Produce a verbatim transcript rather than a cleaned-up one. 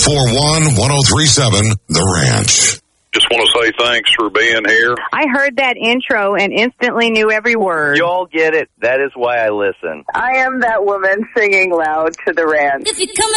four one, one oh three seven, The Ranch. Just want to say thanks for being here. I heard that intro and instantly knew every word. You all get it. That is why I listen. I am that woman singing loud to The Ranch. If you come